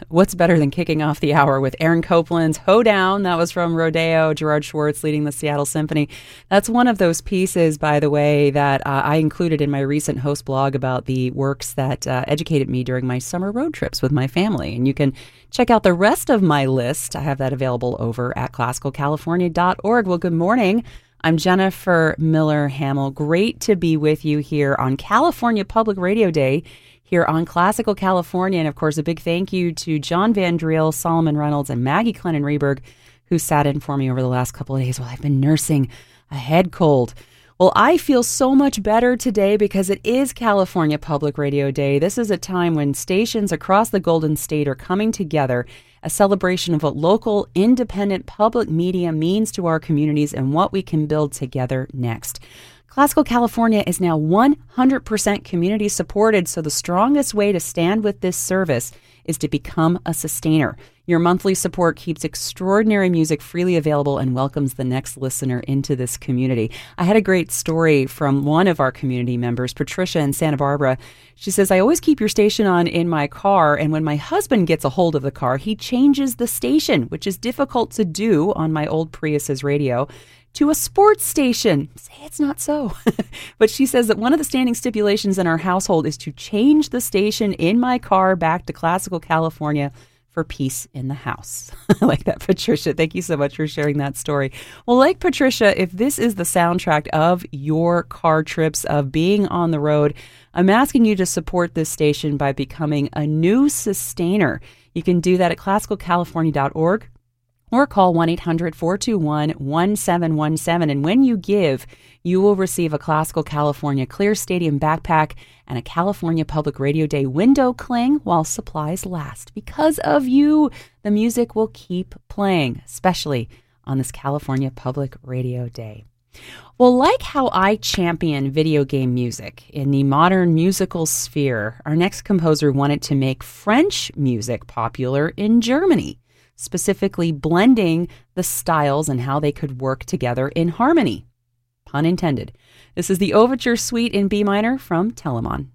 what's better than kicking off the hour with Aaron Copland's Hoedown? That was from Rodeo, Gerard Schwartz leading the Seattle Symphony. That's one of those pieces, by the way, that I included in my recent host blog about the works that educated me during my summer road trips with my family. And you can check out the rest of my list. I have that available over at classicalcalifornia.org. Well, good morning. I'm Jennifer Miller Hamill. Great to be with you here on California Public Radio Day here on Classical California. And of course, a big thank you to John Van Driel, Solomon Reynolds, and Maggie Clennon-Reberg, who sat in for me over the last couple of days while I've been nursing a head cold. Well, I feel so much better today because it is California Public Radio Day. This is a time when stations across the Golden State are coming together, a celebration of what local, independent public media means to our communities and what we can build together next. Classical California is now 100% community supported, so the strongest way to stand with this service is to become a sustainer. Your monthly support keeps extraordinary music freely available and welcomes the next listener into this community. I had a great story from one of our community members, Patricia in Santa Barbara. She says, I always keep your station on in my car, and when my husband gets a hold of the car, he changes the station, which is difficult to do on my old Prius's radio, to a sports station. Say it's not so. But she says that one of the standing stipulations in our household is to change the station in my car back to Classical California for peace in the house. I like that, Patricia. Thank you so much for sharing that story. Well, like Patricia, if this is the soundtrack of your car trips, of being on the road, I'm asking you to support this station by becoming a new sustainer. You can do that at classicalcalifornia.org. or call 1-800-421-1717. And when you give, you will receive a Classical California Clear Stadium backpack and a California Public Radio Day window cling while supplies last. Because of you, the music will keep playing, especially on this California Public Radio Day. Well, like how I champion video game music in the modern musical sphere, our next composer wanted to make French music popular in Germany, specifically blending the styles and how they could work together in harmony. Pun intended. This is the Overture Suite in B minor from Telemann.